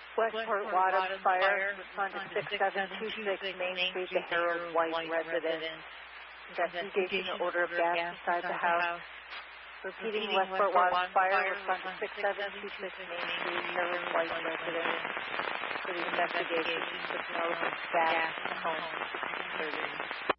Westport Water Fire, respond to 6726 Main Street, the Harold White residence. Investigation order of gas inside the house. Repeating Westport Water Fire, respond to 6726 Main Street, Harold White residence. For the investigation, with no gas in the home.